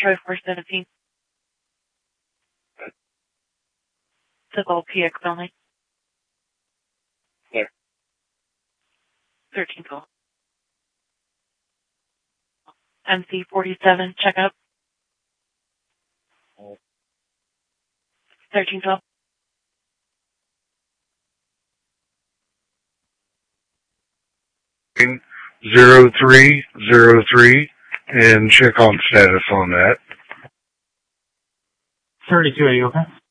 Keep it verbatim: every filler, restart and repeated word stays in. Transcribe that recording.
Troy four seventeen. Civil P X only. Clear. thirteen twelve. M C forty-seven, check out. thirteen twelve. Zero three zero three and check on status on that. thirty-two eighty, okay?